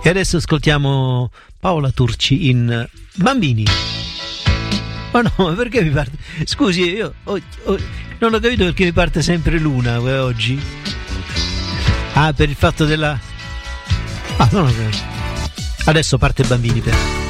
E adesso ascoltiamo Paola Turci in Bambini. Oh no, ma perché mi parte? Scusi, io non ho capito perché mi parte sempre l'una oggi. Ah, per il fatto della... Ah, no. Adesso parte Bambini per...